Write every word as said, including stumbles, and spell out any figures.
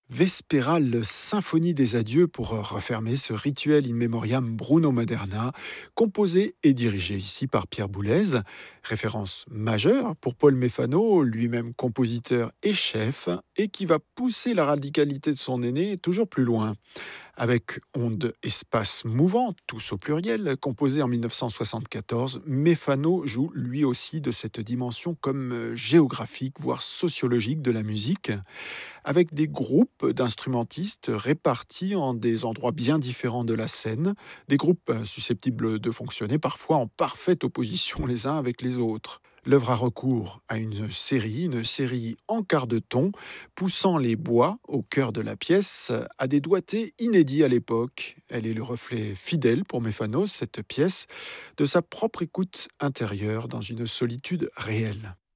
Vespérale symphonie des adieux pour euh, refermer ce rituel in memoriam Bruno Maderna, composé et dirigé ici par Pierre Boulez. Référence majeure pour Paul Méfano, lui-même compositeur et chef, et qui va pousser la radicalité de son aîné toujours plus loin. Avec Onde Espace Mouvant, tous au pluriel, composé en mille neuf cent soixante-quatorze, Méfano joue lui aussi de cette dimension comme euh, géographique, voire sociologique de la musique, avec des groupes d'instrumentistes répartis en des endroits bien différents de la scène, des groupes euh, susceptibles de fonctionner parfois en parfaite opposition les uns avec les autres. L'œuvre a recours à une série, une série en quart de ton, poussant les bois au cœur de la pièce à des doigtés inédits à l'époque. Elle est le reflet fidèle pour Méphanos, cette pièce, de sa propre écoute intérieure dans une solitude réelle.